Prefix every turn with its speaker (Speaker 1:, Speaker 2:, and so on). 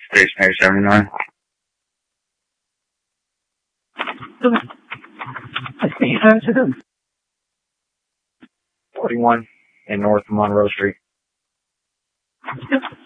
Speaker 1: Station 879.
Speaker 2: I see how to do.
Speaker 1: 41 in North Monroe Street.
Speaker 2: Yep.